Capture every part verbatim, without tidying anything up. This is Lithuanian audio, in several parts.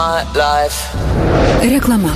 my life. Reklama.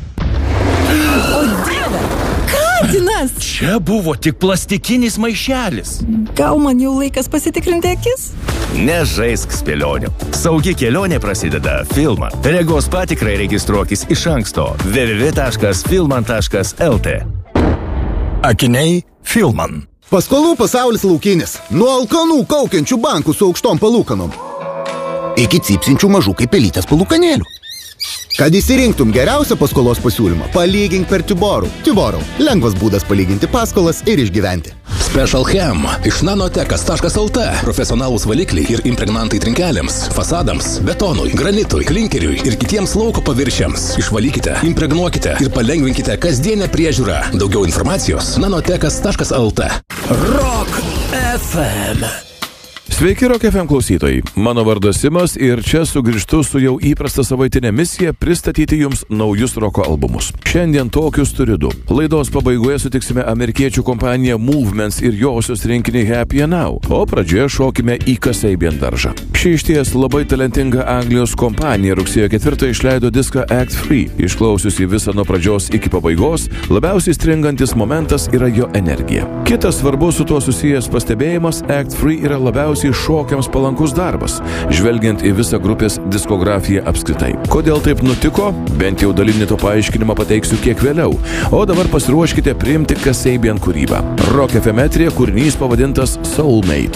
O Dieve, katinas! Čia buvo tik plastikinis maišelis. Gal man jau laikas pasitikrinti akis? Nežaisk spėlionių. Saugi kelionė prasideda Filman. Regos patikrai registruokis iš anksto w w w taškas filman taškas l t. Akiniai Filman. Paskolų pasaulis laukinis. Nuo alkanų kaukiančių bankų su aukštom palūkanom iki cypsinčių mažų kaip pelytės palūkanėlių. Kad įsirinktum geriausią paskolos pasiūlymą, palygink per Tiborų. Tiborų. Lengvas būdas palyginti paskolas ir išgyventi. Special Chem iš nanotekas taškas l t. Profesionalūs valikliai ir impregnantai trinkelėms, fasadams, betonui, granitui, klinkeriui ir kitiems lauko paviršiams. Išvalykite, impregnuokite ir palengvinkite kasdienę priežiūrą. Daugiau informacijos nanotekas taškas l t. Rock F M. Sveiki, Rock F M klausytojai. Mano vardas Simas ir čia sugrįžtu su jau įprasta savaitinė misija pristatyti jums naujus roko albumus. Šiandien tokius turiu du. Laidos pabaigoje sutiksime amerikiečių kompaniją Movements ir josios rinkinį Happy Now, o pradžioje šokime į Kasabian daržą. Ši išties labai talentinga Anglijos kompanija rugsėjo ketvirtą išleido diską Act Free. Išklausiusi visą nuo pradžios iki pabaigos, labiausiai stringantis momentas yra jo energija. Kitas svarbus su tuo susijęs pastebėjimas, Act Free yra labiausiai šokiams palankus darbas, žvelgiant į visą grupės diskografiją apskritai. Kodėl taip nutiko? Bent jau dalinį to paaiškinimą pateiksiu kiek vėliau. O dabar pasiruoškite priimti Kasabian kūrybą. Rock F M eteryje kūrinys pavadintas Soulmate.